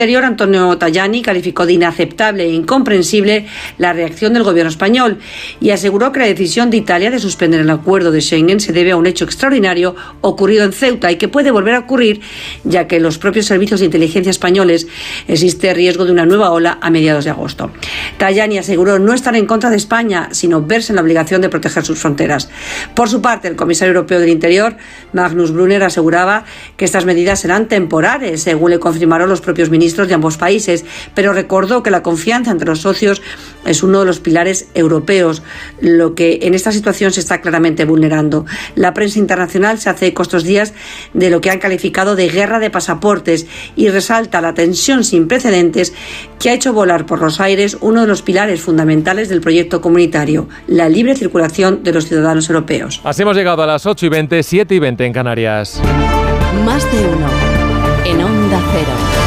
Exterior, Antonio Tajani, calificó de inaceptable e incomprensible la reacción del gobierno español y aseguró que la decisión de Italia de suspender el acuerdo de Schengen se debe a un hecho extraordinario ocurrido en Ceuta y que puede volver a ocurrir, ya que en los propios servicios de inteligencia españoles existe riesgo de una nueva ola a mediados de agosto. Tajani aseguró no estar en contra de España, sino verse en la obligación de proteger sus fronteras. Por su parte, el comisario europeo del Interior, Magnus Brunner, aseguraba que estas medidas serán temporales, según le confirmaron los propios ministros de ambos países, pero recordó que la confianza entre los socios es uno de los pilares europeos, lo que en esta situación se está claramente vulnerando. La prensa internacional se hace eco estos días de lo que han calificado de guerra de pasaportes y resalta la tensión sin precedentes que ha hecho volar por los aires uno de los pilares fundamentales del proyecto comunitario, la libre circulación de los ciudadanos europeos. Así hemos llegado a las 8:20, 7:20 en Canarias. Más de uno en Onda Cero.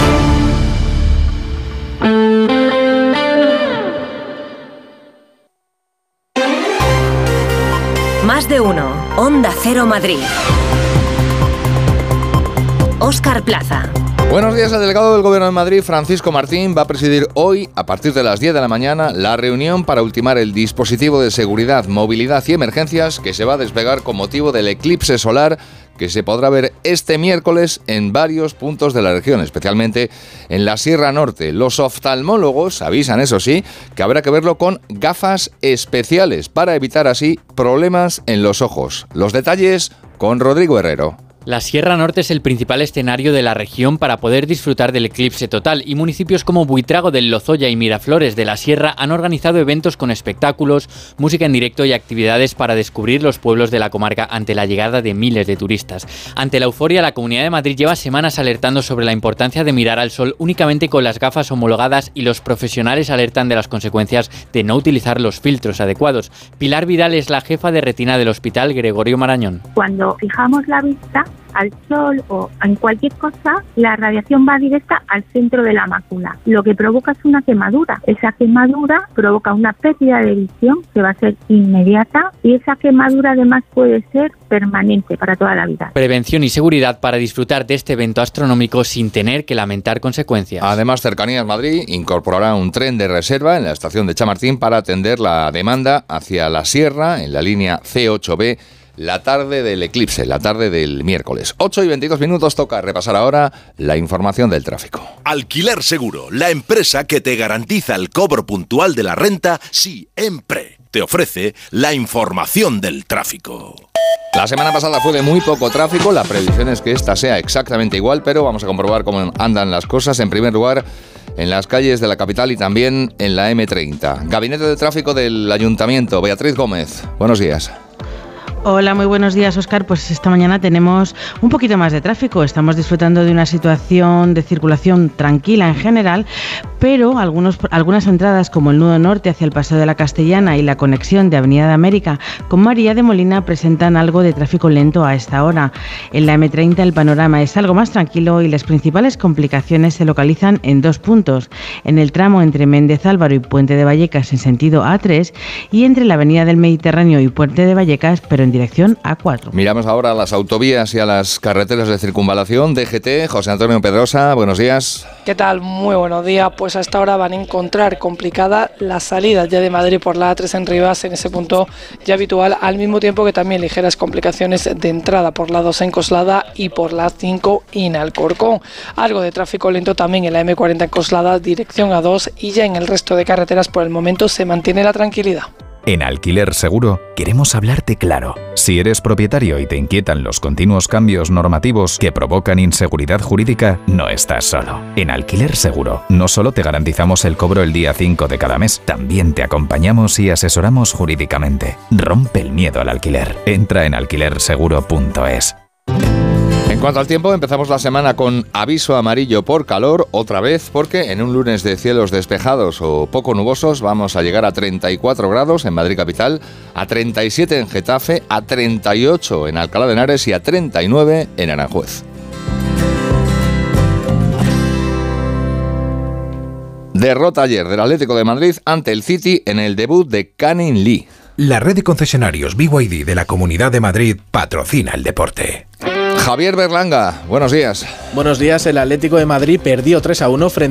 Más de uno, Onda Cero Madrid. Óscar Plaza. Buenos días. El delegado del Gobierno de Madrid, Francisco Martín, va a presidir hoy, a partir de las 10 de la mañana, la reunión para ultimar el dispositivo de seguridad, movilidad y emergencias que se va a desplegar con motivo del eclipse solar que se podrá ver este miércoles en varios puntos de la región, especialmente en la Sierra Norte. Los oftalmólogos avisan, eso sí, que habrá que verlo con gafas especiales para evitar así problemas en los ojos. Los detalles con Rodrigo Herrero. La Sierra Norte es el principal escenario de la región para poder disfrutar del eclipse total y municipios como Buitrago del Lozoya y Miraflores de la Sierra han organizado eventos con espectáculos, música en directo y actividades para descubrir los pueblos de la comarca ante la llegada de miles de turistas. Ante la euforia, la Comunidad de Madrid lleva semanas alertando sobre la importancia de mirar al sol únicamente con las gafas homologadas y los profesionales alertan de las consecuencias de no utilizar los filtros adecuados. Pilar Vidal es la jefa de retina del Hospital Gregorio Marañón. Cuando fijamos la vista al sol o en cualquier cosa, la radiación va directa al centro de la mácula. Lo que provoca es una quemadura. Esa quemadura provoca una pérdida de visión que va a ser inmediata y esa quemadura además puede ser permanente para toda la vida. Prevención y seguridad para disfrutar de este evento astronómico sin tener que lamentar consecuencias. Además, Cercanías Madrid incorporará un tren de reserva en la estación de Chamartín para atender la demanda hacia la sierra en la línea C8B la tarde del eclipse, la tarde del miércoles. 8:22, toca repasar ahora la información del tráfico. Alquiler Seguro, la empresa que te garantiza el cobro puntual de la renta siempre. Te ofrece la información del tráfico. La semana pasada fue de muy poco tráfico, la previsión es que esta sea exactamente igual, pero vamos a comprobar cómo andan las cosas. En primer lugar, en las calles de la capital y también en la M30. Gabinete de Tráfico del Ayuntamiento, Beatriz Gómez. Buenos días. Hola, muy buenos días, Óscar. Pues esta mañana tenemos un poquito más de tráfico. Estamos disfrutando de una situación de circulación tranquila en general, pero algunas entradas como el nudo norte hacia el Paseo de la Castellana y la conexión de Avenida de América con María de Molina presentan algo de tráfico lento a esta hora. En la M30 el panorama es algo más tranquilo y las principales complicaciones se localizan en dos puntos: en el tramo entre Méndez Álvaro y Puente de Vallecas en sentido A3 y entre la Avenida del Mediterráneo y Puente de Vallecas, pero en dirección A4. Miramos ahora a las autovías y a las carreteras de circunvalación. DGT, José Antonio Pedrosa, buenos días. ¿Qué tal? Muy buenos días. Pues hasta ahora van a encontrar complicada la salida ya de Madrid por la A3 en Rivas, en ese punto ya habitual, al mismo tiempo que también ligeras complicaciones de entrada por la 2 en Coslada y por la 5 en Alcorcón. Algo de tráfico lento también en la M40 en Coslada, dirección A2, y ya en el resto de carreteras por el momento se mantiene la tranquilidad. En Alquiler Seguro queremos hablarte claro. Si eres propietario y te inquietan los continuos cambios normativos que provocan inseguridad jurídica, no estás solo. En Alquiler Seguro no solo te garantizamos el cobro el día 5 de cada mes, también te acompañamos y asesoramos jurídicamente. Rompe el miedo al alquiler. Entra en alquilerseguro.es. En cuanto al tiempo, empezamos la semana con aviso amarillo por calor, otra vez, porque en un lunes de cielos despejados o poco nubosos vamos a llegar a 34 grados en Madrid capital, a 37 en Getafe, a 38 en Alcalá de Henares y a 39 en Aranjuez. Derrota ayer del Atlético de Madrid ante el City en el debut de Canning Lee. La red de concesionarios BYD de la Comunidad de Madrid patrocina el deporte. Javier Berlanga, buenos días. Buenos días. El Atlético de Madrid perdió 3-1 frente